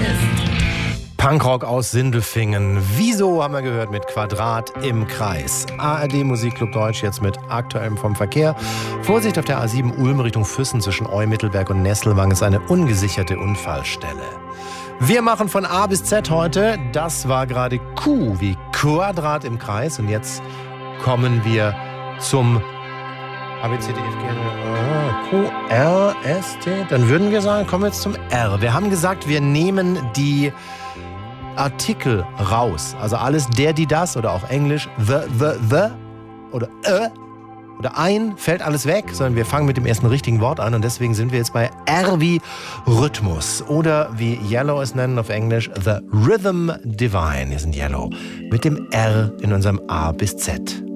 ist. Punkrock aus Sindelfingen. Wieso haben wir gehört mit Quadrat im Kreis. ARD Musikclub Deutsch jetzt mit Aktuellem vom Verkehr. Vorsicht auf der A7 Ulm Richtung Füssen zwischen Eu-Mittelberg und Nesselwang ist eine ungesicherte Unfallstelle. Wir machen von A bis Z heute. Das war gerade Q wie Quadrat im Kreis. Und jetzt kommen wir zum A, B, C, D, F, G, Q, R, S, T. Dann würden wir sagen, kommen wir jetzt zum R. Wir haben gesagt, wir nehmen die Artikel raus. Also alles der, die, das oder auch Englisch the oder oder ein, fällt alles weg, sondern wir fangen mit dem ersten richtigen Wort an und deswegen sind wir jetzt bei R wie Rhythmus oder wie Yellow es nennen auf Englisch, The Rhythm Divine. Wir sind Yellow mit dem R in unserem A bis Z.